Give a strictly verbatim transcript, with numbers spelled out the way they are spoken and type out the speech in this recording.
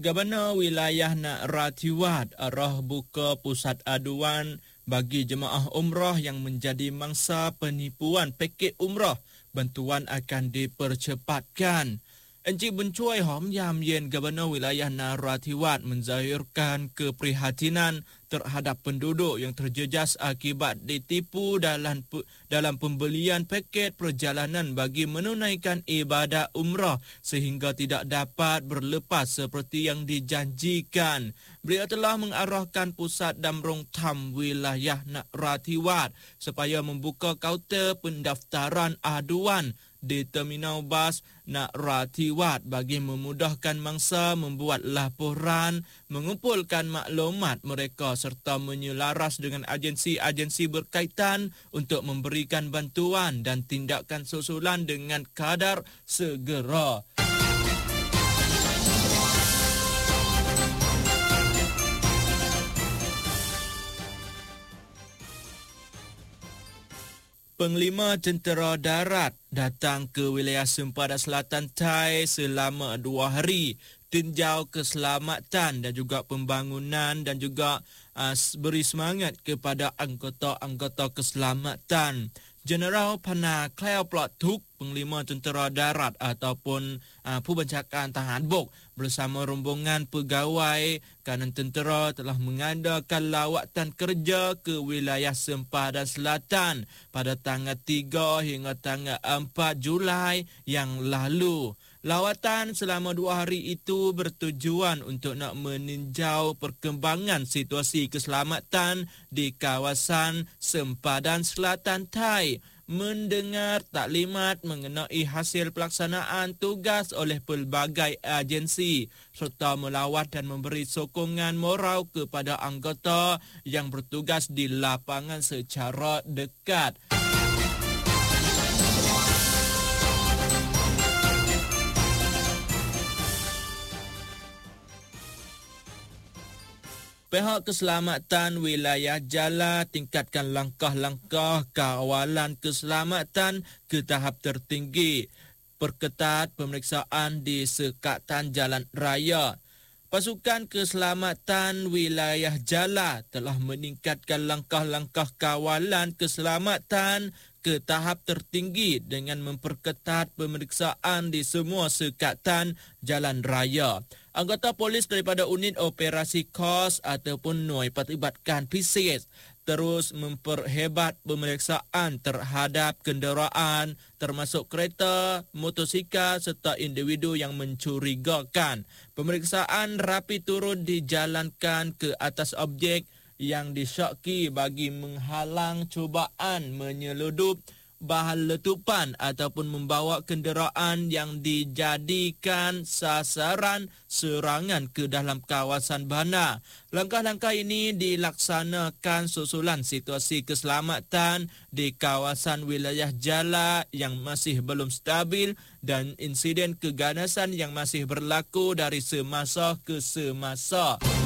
Gubernur Wilayah Nak Rathiwat arah buka pusat aduan bagi jemaah umrah yang menjadi mangsa penipuan pakej umrah. Bantuan akan dipercepatkan. Encik Bencuai Hom Yam Yen Gubernur Wilayah Nak Rathiwat menzahirkan keprihatinan terhadap penduduk yang terjejas akibat ditipu dalam dalam pembelian paket perjalanan bagi menunaikan ibadah umrah sehingga tidak dapat berlepas seperti yang dijanjikan. Beliau telah mengarahkan pusat Damrong Tham Wilayah Nak Rathiwat supaya membuka kaunter pendaftaran aduan di Terminal Bas Nak Rathiwat bagi memudahkan mangsa membuat laporan, mengumpulkan maklumat mereka serta menyelaras dengan agensi-agensi berkaitan untuk memberikan bantuan dan tindakan susulan dengan kadar segera. Penglima Tentera Darat datang ke wilayah sempadan Selatan Thai selama dua hari, tinjau keselamatan dan juga pembangunan dan juga uh, beri semangat kepada anggota-anggota keselamatan. Jeneral Pana Kleo Plot Thuk, Penglima Tentera Darat ataupun uh, Pembancakan Tahan Bok bersama rombongan pegawai kanan tentera telah mengadakan lawatan kerja ke wilayah sempadan Selatan pada tanggal tiga hingga tanggal empat Julai yang lalu. Lawatan selama dua hari itu bertujuan untuk nak meninjau perkembangan situasi keselamatan di kawasan sempadan Selatan Thai, mendengar taklimat mengenai hasil pelaksanaan tugas oleh pelbagai agensi serta melawat dan memberi sokongan moral kepada anggota yang bertugas di lapangan secara dekat. Pihak Keselamatan Wilayah Jala tingkatkan langkah-langkah kawalan keselamatan ke tahap tertinggi. Perketat pemeriksaan di sekatan jalan raya. Pasukan Keselamatan Wilayah Jala telah meningkatkan langkah-langkah kawalan keselamatan ke tahap tertinggi dengan memperketat pemeriksaan di semua sekatan jalan raya. Anggota polis daripada unit operasi K O S ataupun Hnuai Pertibatkan P C S terus memperhebat pemeriksaan terhadap kenderaan termasuk kereta, motosikal serta individu yang mencurigakan. Pemeriksaan rapi turun dijalankan ke atas objek yang disyaki bagi menghalang cubaan menyeludup bahan letupan ataupun membawa kenderaan yang dijadikan sasaran serangan ke dalam kawasan bandar. Langkah-langkah ini dilaksanakan susulan situasi keselamatan di kawasan wilayah Jala yang masih belum stabil dan insiden keganasan yang masih berlaku dari semasa ke semasa.